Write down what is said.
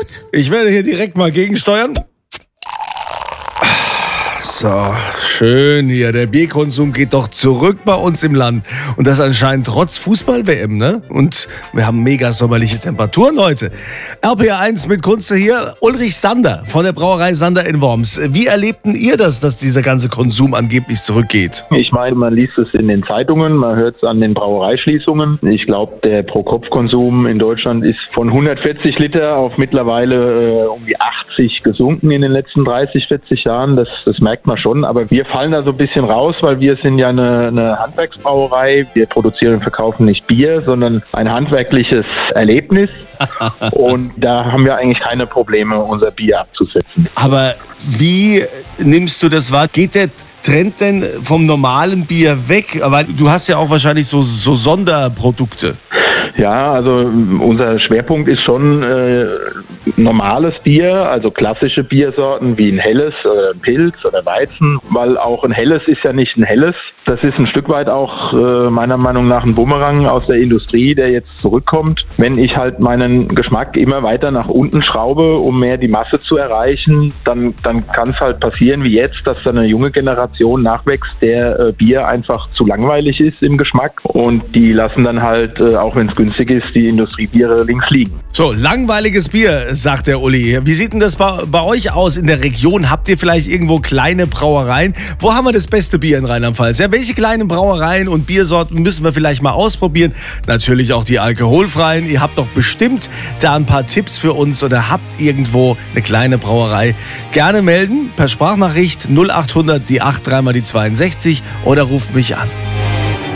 gut. Ich werde hier direkt mal gegensteuern. So, schön hier. Der Bierkonsum geht doch zurück bei uns im Land. Und das anscheinend trotz Fußball-WM, ne? Und wir haben mega sommerliche Temperaturen heute. RPR1 mit Kunze hier. Ulrich Sander von der Brauerei Sander in Worms. Wie erlebten ihr das, dass dieser ganze Konsum angeblich zurückgeht? Ich meine, man liest es in den Zeitungen, man hört es an den Brauereischließungen. Ich glaube, der Pro-Kopf-Konsum in Deutschland ist von 140 Liter auf mittlerweile um die 80 gesunken in den letzten 30, 40 Jahren. Das merkt man schon, aber wir fallen da so ein bisschen raus, weil wir sind ja eine Handwerksbrauerei. Wir produzieren und verkaufen nicht Bier, sondern ein handwerkliches Erlebnis. Und da haben wir eigentlich keine Probleme, unser Bier abzusetzen. Aber wie nimmst du das wahr? Geht der Trend denn vom normalen Bier weg? Aber du hast ja auch wahrscheinlich so Sonderprodukte. Ja, also unser Schwerpunkt ist schon normales Bier, also klassische Biersorten wie ein Helles oder ein Pilz oder Weizen, weil auch ein Helles ist ja nicht ein Helles. Das ist ein Stück weit auch meiner Meinung nach ein Bumerang aus der Industrie, der jetzt zurückkommt. Wenn ich halt meinen Geschmack immer weiter nach unten schraube, um mehr die Masse zu erreichen, dann kann es halt passieren wie jetzt, dass da eine junge Generation nachwächst, der Bier einfach zu langweilig ist im Geschmack und die lassen dann halt, auch wenn es günstig ist, die Industriebiere links liegen. So, langweiliges Bier, sagt der Uli. Wie sieht denn das bei euch aus in der Region? Habt ihr vielleicht irgendwo kleine Brauereien? Wo haben wir das beste Bier in Rheinland-Pfalz? Ja, welche kleinen Brauereien und Biersorten müssen wir vielleicht mal ausprobieren? Natürlich auch die alkoholfreien. Ihr habt doch bestimmt da ein paar Tipps für uns oder habt irgendwo eine kleine Brauerei. Gerne melden per Sprachnachricht 0800 die 8 3 mal die 62 oder ruft mich an.